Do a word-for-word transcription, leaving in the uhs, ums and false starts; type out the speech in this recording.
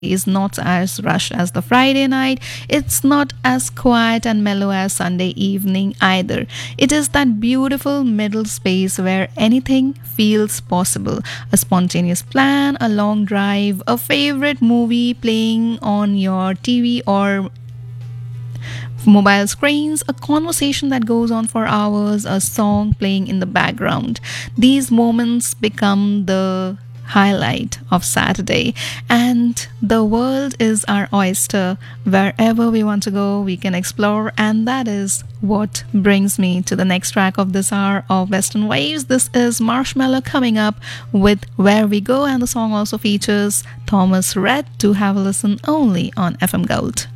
is not as rushed as the Friday night. It's not as quiet and mellow as Sunday evening either. It is that beautiful middle space where anything feels possible. A spontaneous plan, a long drive, a favorite movie playing on your T V or mobile screens, a conversation that goes on for hours, a song playing in the background. These moments become the highlight of Saturday, and the world is our oyster. Wherever we want to go, we can explore, and that is what brings me to the next track of this hour of Western Waves. This is Marshmallow coming up with Where We Go, and the song also features Thomas Rhett. To have a listen only on F M Gold.